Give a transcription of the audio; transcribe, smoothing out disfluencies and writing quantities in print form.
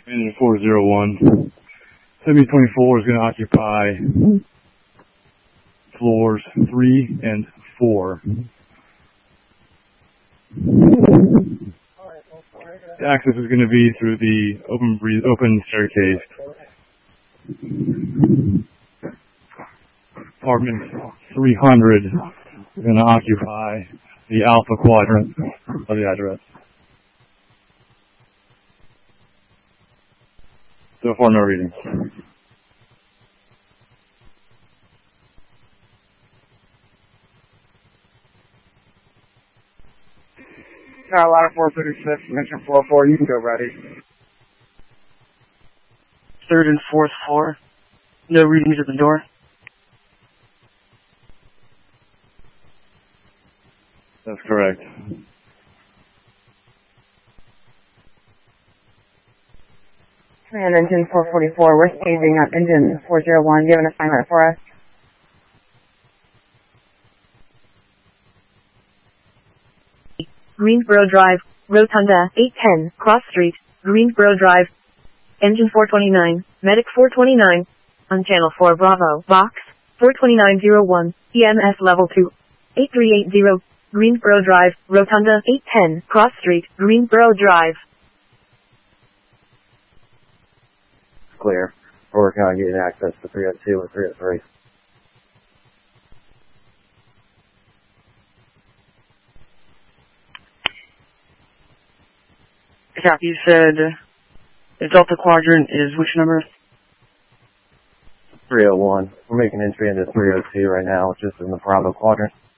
Engine 401. 7024 is going to occupy floors 3 and 4. The access is going to be through the open staircase. Apartment 300 is going to occupy the alpha quadrant of the address. So far, no readings. Carolina 436, Mission 44, you can go ready. 3rd and 4th floor. No readings at the door. That's correct. Command Engine 444, we're staging up Engine 401. Do you have an assignment for us? Greensboro Drive, Rotunda, 810, Cross Street, Greensboro Drive. Engine 429, Medic 429, on Channel 4 Bravo, Box 42901, EMS Level 2, 8380, Greensboro Drive, Rotunda, 810, Cross Street, Greensboro Drive. Clear. We're working on getting access to 302 and 303. Copy, you said the Delta Quadrant is which number? 301. We're making entry into 302 right now, which is in the Bravo Quadrant.